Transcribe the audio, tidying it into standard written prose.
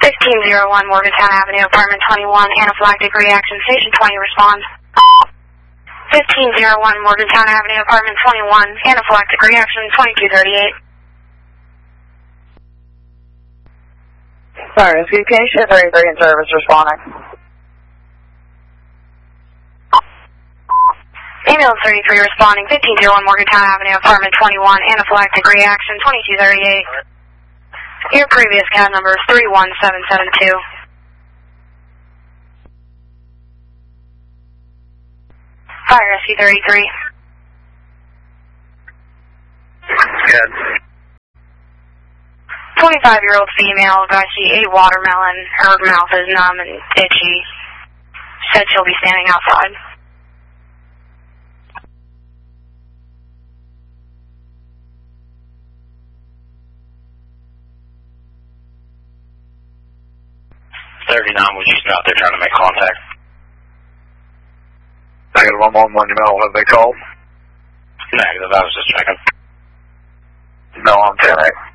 1501 Morgantown Avenue, apartment 21, anaphylactic reaction, station 20, respond. 1501 Morgantown Avenue, apartment 21, anaphylactic reaction, 2238. Sorry, SVP, 33 in service, responding. Ambulance 33 responding, 1501 Morgantown Avenue, apartment 21, anaphylactic reaction, 2238. Your previous CAD number is 31772. Fire SC-33. Good. 25-year-old female, got she ate watermelon, her mouth is numb and itchy. Said she'll be standing outside. Was just out there trying to make contact. Negative 111, you know, have they called? Negative, I was just checking. No, I'm 10-8.